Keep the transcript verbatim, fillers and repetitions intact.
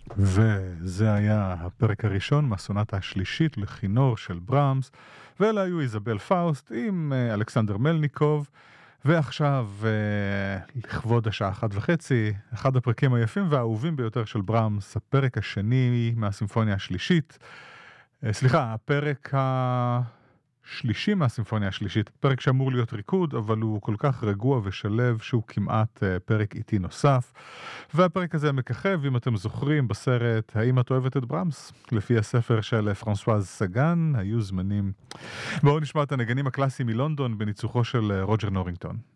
וזה היה הפרק הראשון מהסונטה השלישית לכינור של ברמס, ואלה היו איזבל פאוסט עם אה, אלכסנדר מלניקוב, ועכשיו אה, לכבוד השעה אחת וחצי, אחד הפרקים היפים והאהובים ביותר של ברמס, הפרק השני מהסימפוניה השלישית, אה, סליחה, הפרק השלישי מהסימפוניה השלישית, פרק שאמור להיות ריקוד, אבל הוא כל כך רגוע ושלב שהוא כמעט אה, פרק איטי נוסף, והפרק הזה מככב, אם אתם זוכרים, בסרט האם את אוהבת את ברמס, לפי הספר של פרנסואז סגן, היו זמנים. בואו נשמע את הנגנים הקלאסיים מלונדון בניצוחו של אה, רוג'ר נורינגטון.